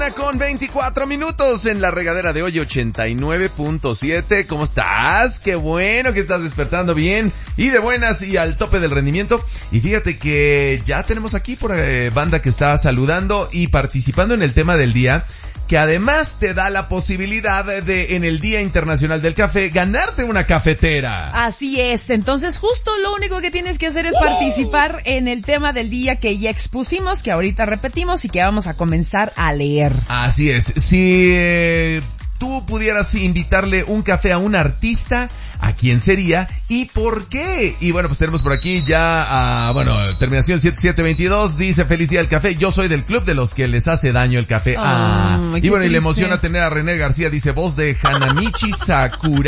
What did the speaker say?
Con 24 minutos en la regadera de hoy 89.7. ¿Cómo estás? Qué bueno que estás despertando bien y de buenas y al tope del rendimiento. Y fíjate que ya tenemos aquí por banda que está saludando y participando en el tema del día, que además te da la posibilidad de, en el Día Internacional del Café, ganarte una cafetera. Así es, entonces justo lo único que tienes que hacer es participar en el tema del día que ya expusimos, que ahorita repetimos y que vamos a comenzar a leer. Así es, si tú pudieras invitarle un café a un artista, ¿a quién sería y por qué? Y bueno, pues tenemos por aquí ya terminación 7722, dice: feliz día del café, yo soy del club de los que les hace daño el café. Y bueno, y le emociona tener a René García, dice: voz de Hanamichi Sakura.